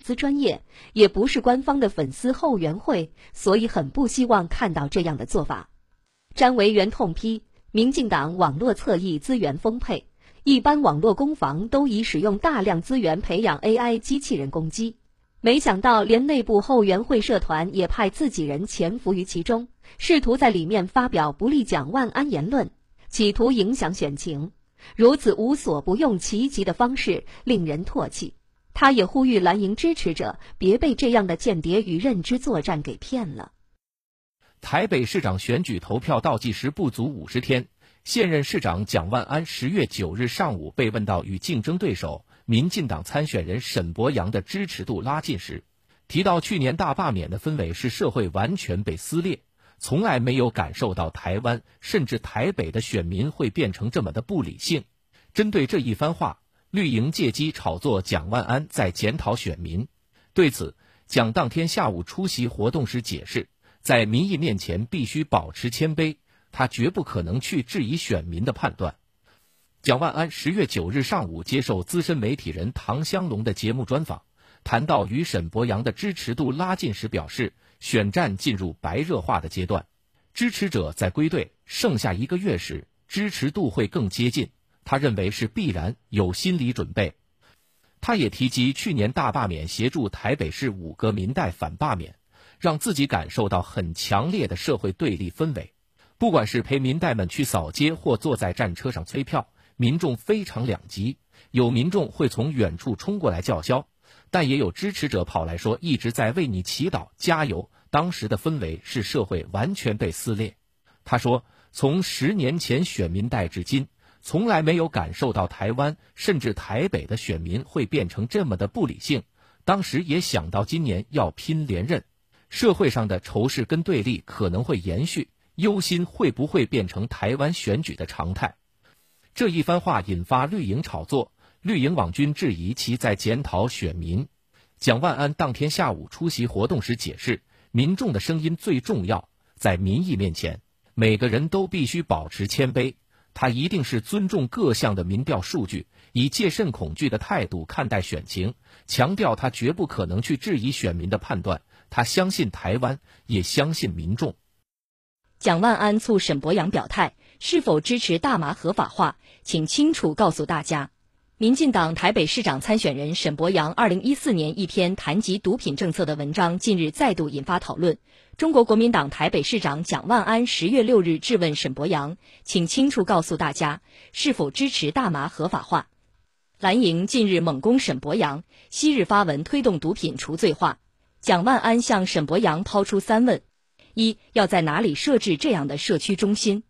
丝专页，也不是官方的粉丝后援会，所以很不希望看到这样的做法。詹维元痛批，民进党网络侧翼资源丰沛，一般网络攻防都已使用大量资源培养 AI 机器人攻击，没想到连内部后援会社团也派自己人潜伏于其中，试图在里面发表不利蒋万安言论，企图影响选情。如此无所不用其极的方式令人唾弃。他也呼吁蓝营支持者别被这样的间谍与认知作战给骗了。 台北市长选举投票倒计时不足50天，现任市长蒋万安10月9日上午被问到与竞争对手民进党参选人沈伯洋的支持度拉近时，提到去年大罢免的氛围是社会完全被撕裂，从来没有感受到台湾甚至台北的选民会变成这么的不理性。针对这一番话，绿营借机炒作蒋万安在检讨选民。对此，蒋当天下午出席活动时解释，在民意面前必须保持谦卑，他绝不可能去质疑选民的判断。蒋万安10月9日上午接受资深媒体人唐湘龙的节目专访，谈到与沈伯洋的支持度拉近时表示，选战进入白热化的阶段，支持者在归队剩下1个月时，支持度会更接近，他认为是必然，有心理准备。他也提及去年大罢免协助台北市5个民代反罢免，让自己感受到很强烈的社会对立氛围。不管是陪民代们去扫街或坐在战车上催票，民众非常两极，有民众会从远处冲过来叫嚣，但也有支持者跑来说一直在为你祈祷加油。当时的氛围是社会完全被撕裂。他说，从10年前选民代至今，从来没有感受到台湾甚至台北的选民会变成这么的不理性，当时也想到今年要拼连任，社会上的仇视跟对立可能会延续，忧心会不会变成台湾选举的常态。这一番话引发绿营炒作，绿营网军质疑其在检讨选民。蒋万安当天下午出席活动时解释，民众的声音最重要，在民意面前，每个人都必须保持谦卑。他一定是尊重各项的民调数据，以戒慎恐惧的态度看待选情，强调他绝不可能去质疑选民的判断，他相信台湾，也相信民众。 蒋万安促沈伯洋表态，是否支持大麻合法化，请清楚告诉大家。民进党台北市长参选人沈伯洋2014年一篇谈及毒品政策的文章近日再度引发讨论。中国国民党台北市长蒋万安10月6日质问沈伯洋，请清楚告诉大家，是否支持大麻合法化。蓝营近日猛攻沈伯洋，昔日发文推动毒品除罪化。蒋万安向沈伯洋抛出3问：一，要在哪里设置这样的社区中心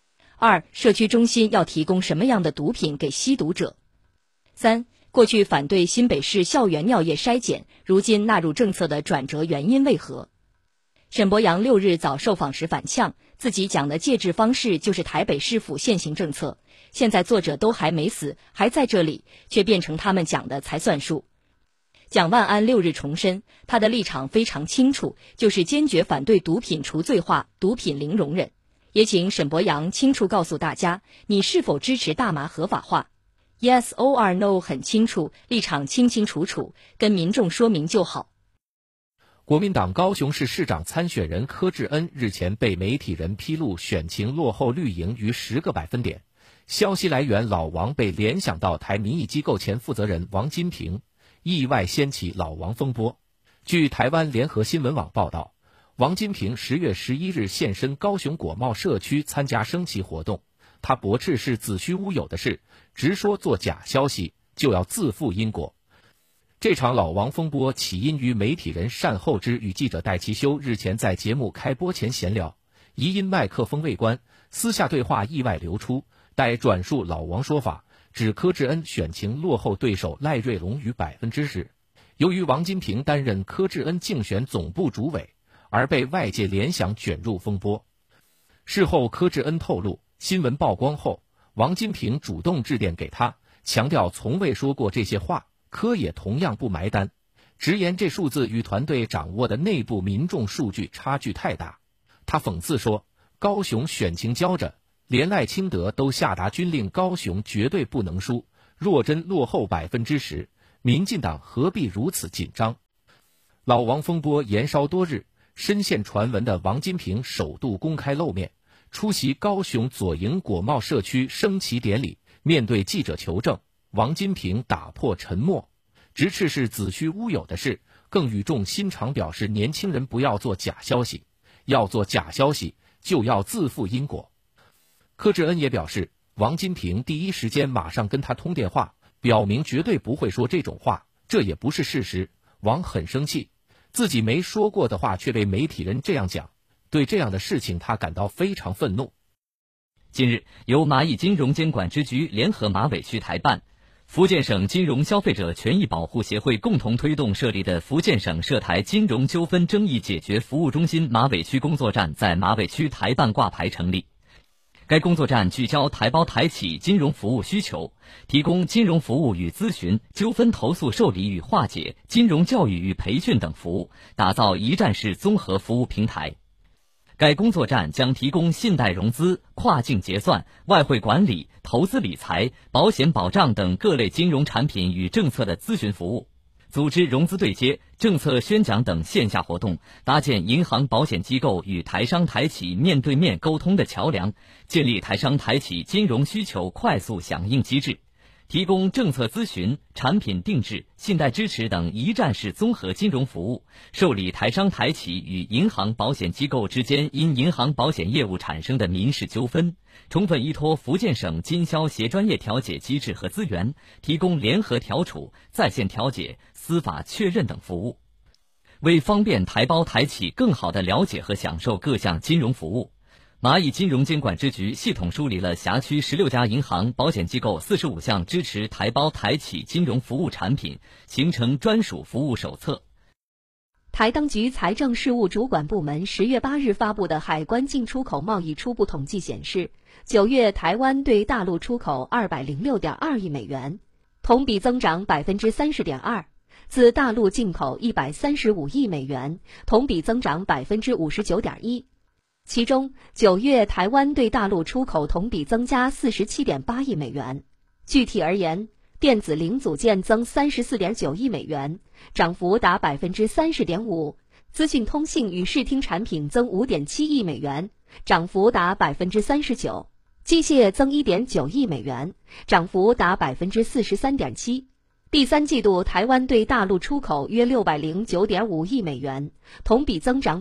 ？2，社区中心要提供什么样的毒品给吸毒者？3，过去反对新北市校园尿液筛检，如今纳入政策的转折原因为何？沈伯洋6日早受访时反呛，自己讲的戒治方式就是台北市府现行政策，现在作者都还没死，还在这里，却变成他们讲的才算数。蒋万安6日重申，他的立场非常清楚，就是坚决反对毒品除罪化，毒品零容忍。也请沈伯洋清楚告诉大家，你是否支持大麻合法化？ Yes or No 很清楚，立场清清楚楚，跟民众说明就好。 国民党高雄市市长参选人柯志恩日前被媒体人披露选情落后绿营逾10个百分点，消息来源老王被联想到台民意机构前负责人王金平，意外掀起老王风波。据台湾联合新闻网报道，王金平10月11日现身高雄果贸社区参加升旗活动，他驳斥是子虚乌有的事，直说做假消息就要自负因果。这场老王风波起因于媒体人单厚之与记者戴其修日前在节目开播前闲聊，疑因麦克风未关，私下对话意外流出，待转述老王说法，指柯志恩选情落后对手赖瑞龙逾10%。由于王金平担任柯志恩竞选总部主委，而被外界联想卷入风波。事后柯志恩透露，新闻曝光后，王金平主动致电给他，强调从未说过这些话，柯也同样不埋单，直言这数字与团队掌握的内部民众数据差距太大。他讽刺说，高雄选情焦着，连赖清德都下达军令，高雄绝对不能输，若真落后10%，民进党何必如此紧张？ 老王风波延烧多日，深陷传闻的王金平首度公开露面，出席高雄左营果贸社区升旗典礼。面对记者求证，王金平打破沉默，直斥是子虚乌有的事，更语重心长表示年轻人不要做假消息，要做假消息就要自负因果。柯志恩也表示，王金平第一时间马上跟他通电话，表明绝对不会说这种话，这也不是事实。王很生气，自己没说过的话却被媒体人这样讲，对这样的事情他感到非常愤怒。 近日，由蚂蚁金融监管支局联合马尾区台办、福建省金融消费者权益保护协会共同推动设立的福建省涉台金融纠纷争议解决服务中心马尾区工作站在马尾区台办挂牌成立。该工作站聚焦台胞台企金融服务需求，提供金融服务与咨询、纠纷投诉受理与化解、金融教育与培训等服务，打造一站式综合服务平台。该工作站将提供信贷融资、跨境结算、外汇管理、投资理财、保险保障等各类金融产品与政策的咨询服务，组织融资对接、政策宣讲等线下活动，搭建银行保险机构与台商台企面对面沟通的桥梁，建立台商台企金融需求快速响应机制，提供政策咨询、产品定制、信贷支持等一站式综合金融服务，受理台商台企与银行保险机构之间因银行保险业务产生的民事纠纷，充分依托福建省经销协专业调解机制和资源，提供联合调处、在线调解、司法确认等服务。为方便台胞台企更好地了解和享受各项金融服务，蚂蚁金融监管支局系统梳理了辖区16家银行、保险机构45项支持台胞台企金融服务产品，形成专属服务手册。 台当局财政事务主管部门10月8日发布的海关进出口贸易初步统计显示，9月台湾对大陆出口206.2亿美元，同比增长30.2%，自大陆进口135亿美元，同比增长59.1%。其中，9月台湾对大陆出口同比增加47.8亿美元。具体而言，电子零组件增34.9亿美元，涨幅达30.5%；资讯通信与视听产品增5.7亿美元，涨幅达39%；机械增1.9亿美元，涨幅达43.7%。第三季度台湾对大陆出口约609.5亿美元，同比增长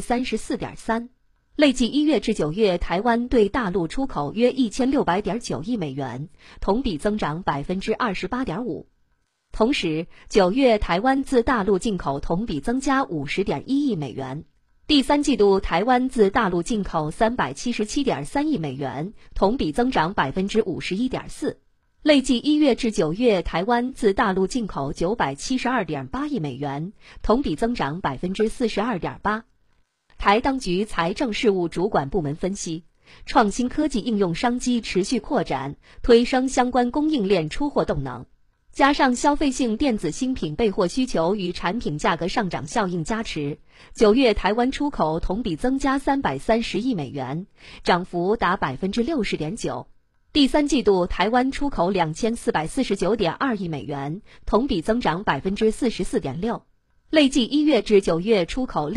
34.3%。累计1月至9月，台湾对大陆出口约1600.9亿美元，同比增长28.5%。同时，9月台湾自大陆进口同比增加50.1亿美元。第三季度台湾自大陆进口377.3亿美元，同比增长51.4%。累计1月至9月，台湾自大陆进口972.8亿美元，同比增长42.8%。台当局财政事务主管部门分析，创新科技应用商机持续扩展，推升相关供应链出货动能，加上消费性电子新品备货需求与产品价格上涨效应加持，9月台湾出口同比增加330亿美元，涨幅达60.9%。第三季度台湾出口2449.2亿美元，同比增长44.6%。累计1月至9月出口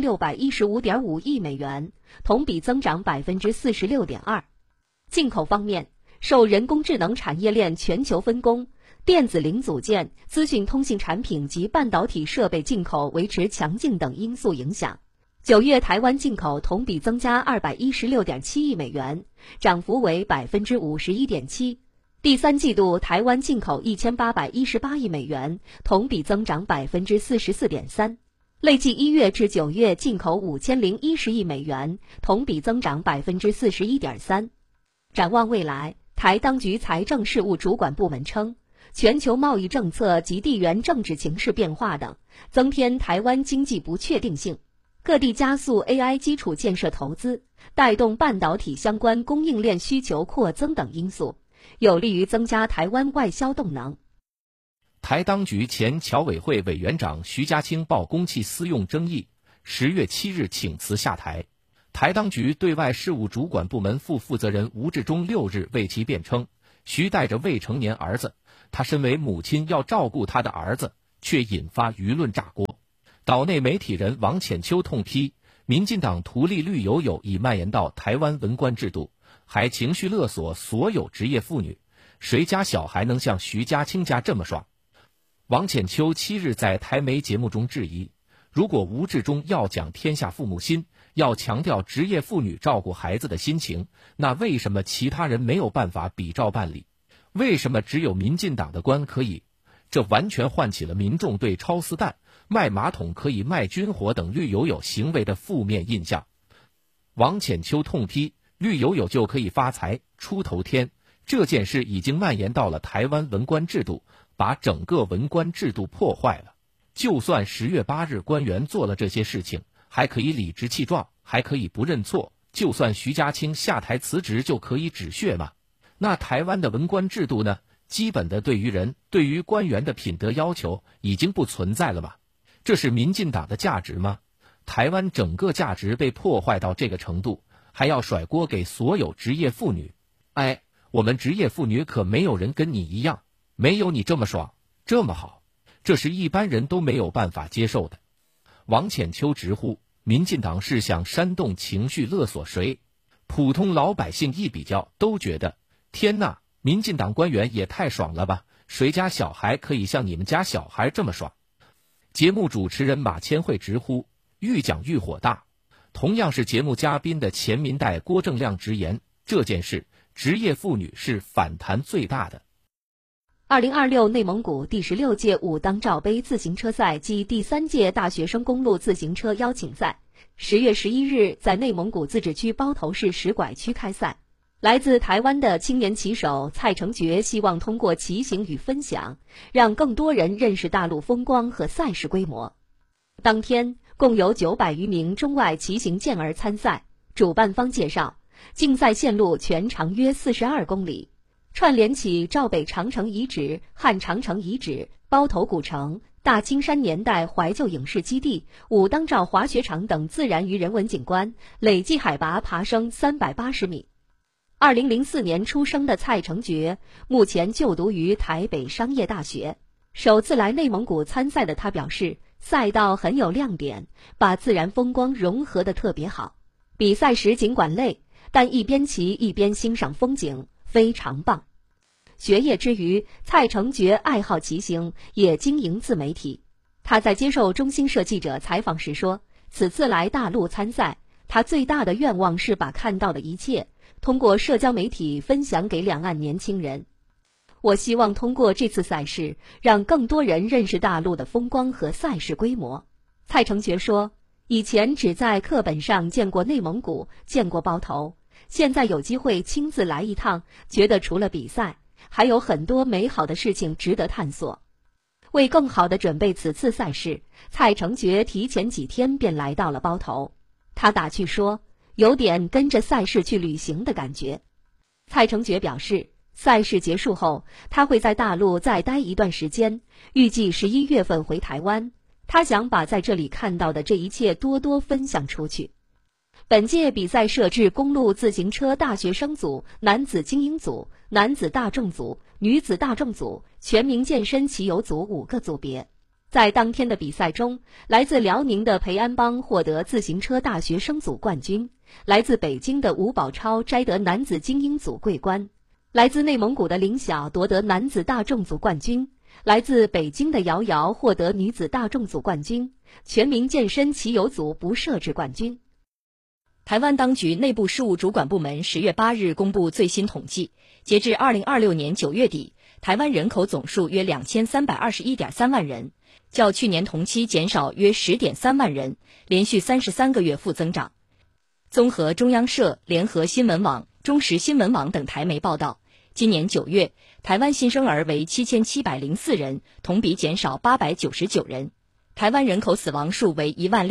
6615.5亿美元，同比增长46.2%。进口方面，受人工智能产业链全球分工、电子零组件、资讯通信产品及半导体设备进口维持强劲等因素影响，9月台湾进口同比增加216.7亿美元，涨幅为51.7%。第三季度台湾进口1818亿美元，同比增长44.3%。累计1月至9月进口5010亿美元，同比增长41.3%。展望未来，台当局财政事务主管部门称，全球贸易政策及地缘政治情势变化等，增添台湾经济不确定性。各地加速 AI 基础建设投资，带动半导体相关供应链需求扩增等因素，有利于增加台湾外销动能。 台当局前侨委会委员长徐家清曝公器私用争议，10月7日请辞下台。台当局对外事务主管部门副负责人吴志忠6日为其辩称，徐带着未成年儿子，他身为母亲要照顾他的儿子，却引发舆论炸锅。 岛内媒体人王浅秋痛批，民进党图利绿油油已蔓延到台湾文官制度，还情绪勒索所有职业妇女，谁家小孩能像徐家清家这么爽？王浅秋7日在台媒节目中质疑，如果吴志忠要讲天下父母心，要强调职业妇女照顾孩子的心情，那为什么其他人没有办法比照办理？为什么只有民进党的官可以？这完全唤起了民众对超丝蛋、卖马桶可以卖军火等绿油油行为的负面印象。王浅秋痛批，绿油油就可以发财出头天，这件事已经蔓延到了台湾文官制度，把整个文官制度破坏了。就算10月8日官员做了这些事情，还可以理直气壮，还可以不认错，就算徐家清下台辞职就可以止血吗？那台湾的文官制度呢？基本的对于人、对于官员的品德要求已经不存在了吗？这是民进党的价值吗？台湾整个价值被破坏到这个程度，还要甩锅给所有职业妇女？哎，我们职业妇女可没有人跟你一样，没有你这么爽，这么好，这是一般人都没有办法接受的。王浅秋直呼，民进党是想煽动情绪勒索谁？普通老百姓一比较，都觉得天哪，民进党官员也太爽了吧，谁家小孩可以像你们家小孩这么爽？节目主持人马千惠直呼，愈讲愈火大。同样是节目嘉宾的前民代郭正亮直言，这件事职业妇女是反弹最大的。 2026内蒙古第16届武当照杯自行车赛暨第3届大学生公路自行车邀请赛10月11日在内蒙古自治区包头市石拐区开赛。来自台湾的青年骑手蔡成觉希望通过骑行与分享，让更多人认识大陆风光和赛事规模。当天共有900余名中外骑行健儿参赛。主办方介绍，竞赛线路全长约42公里，串联起赵北长城遗址、汉长城遗址、包头古城、大青山年代怀旧影视基地、武当照滑雪场等自然与人文景观，累计海拔爬升380米。2004年出生的蔡成觉，目前就读于台北商业大学。首次来内蒙古参赛的他表示，赛道很有亮点，把自然风光融合得特别好。比赛时尽管累，但一边骑一边欣赏风景，非常棒。学业之余，蔡成觉爱好骑行，也经营自媒体。他在接受中新社记者采访时说，此次来大陆参赛，他最大的愿望是把看到的一切通过社交媒体分享给两岸年轻人。我希望通过这次赛事，让更多人认识大陆的风光和赛事规模。蔡成觉说，以前只在课本上见过内蒙古，见过包头，现在有机会亲自来一趟，觉得除了比赛，还有很多美好的事情值得探索。为更好地准备此次赛事，蔡成觉提前几天便来到了包头。他打趣说，有点跟着赛事去旅行的感觉。蔡成觉表示，赛事结束后，他会在大陆再待一段时间，预计11月份回台湾。他想把在这里看到的这一切多多分享出去。本届比赛设置公路自行车大学生组、男子精英组、男子大众组、女子大众组、全民健身骑游组5个组别。在当天的比赛中，来自辽宁的裴安邦获得自行车大学生组冠军，来自北京的吴宝超摘得男子精英组桂冠，来自内蒙古的林晓夺得男子大众组冠军，来自北京的瑶瑶获得女子大众组冠军，全民健身骑游组不设置冠军。 台湾当局内部事务主管部门10月8日公布最新统计，截至2026年9月底，台湾人口总数约2321.3万人，较去年同期减少约10.3万人，连续33个月负增长。综合中央社、联合新闻网、中时新闻网等台媒报道，今年9月，台湾新生儿为7704人，同比减少899人。台湾人口死亡数为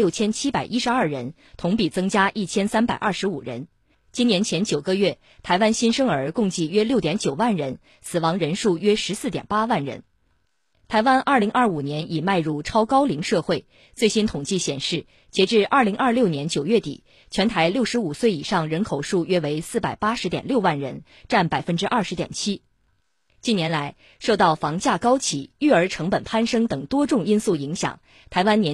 16712人，同比增加1325人。今年前9个月，台湾新生儿共计约6.9万人，死亡人数约14.8万人。台湾2025年已迈入超高龄社会，最新统计显示，截至2026年9月底，全台65岁以上人口数约为480.6万人，占 20.7%。近年来，受到房价高企、育儿成本攀升等多种因素影响，台湾年